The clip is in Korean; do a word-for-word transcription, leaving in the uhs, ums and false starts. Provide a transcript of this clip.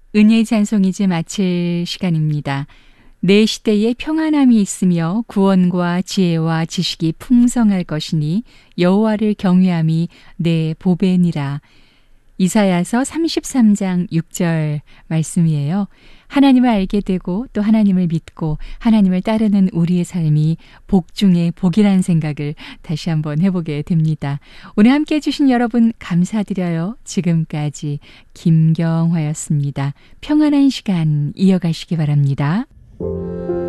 은혜의 찬송 이제 마칠 시간입니다. 내 시대에 평안함이 있으며 구원과 지혜와 지식이 풍성할 것이니 여호와를 경외함이 내 보배니라. 이사야서 삼십삼 장 육 절 말씀이에요. 하나님을 알게 되고 또 하나님을 믿고 하나님을 따르는 우리의 삶이 복 중에 복이라는 생각을 다시 한번 해보게 됩니다. 오늘 함께 해주신 여러분 감사드려요. 지금까지 김경화였습니다. 평안한 시간 이어가시기 바랍니다.